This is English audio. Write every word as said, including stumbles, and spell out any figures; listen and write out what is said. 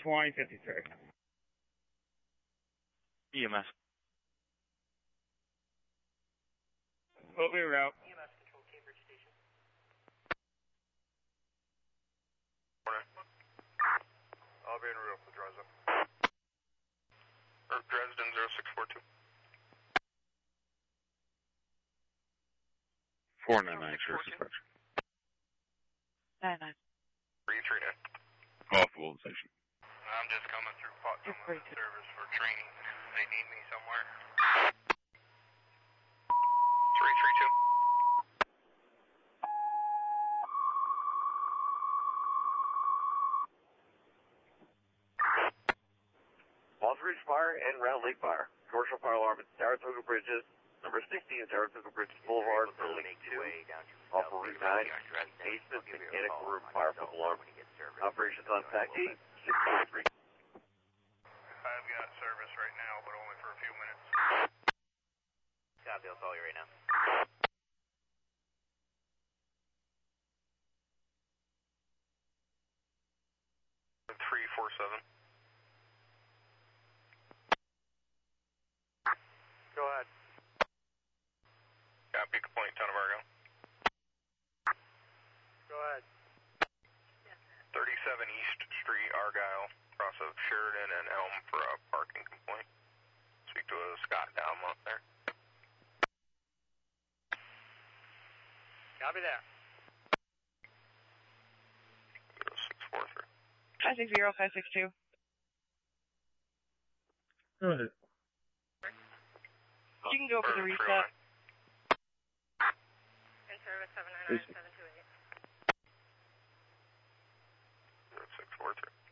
twenty fifty-three. E M S. We'll be route. E M S control Cambridge Station. Morning. I'll be en route for Dresden. Or Dresden zero six four two. four nine nine, sure, suspension. nine nine. three three nine. Off Golden Station. I'm just coming through Putnam Three, two. service for training. They need me somewhere. three three two. Falls Ridge Fire and Round Lake Fire. Commercial fire alarm at Saratoga Bridges, number sixteen Saratoga Bridges Boulevard, Building two. Off of Route nine, basement mechanical room fire pump alarm. Operations on P A C E six four three. I've got service right now, but only for a few minutes. Copy, I'll call you right now. three four seven. Go ahead. Copy, complaint, Town of Argyle. Go ahead. thirty-seven East Street, Argyle, cross of Sheridan and Elm for a parking complaint. Speak to a Scott Downmont there. Copy that. zero six four three. five six zero, five six two. Go ahead. You can go for the Or reset. In service seven nine nine seven two eight. zero six four three.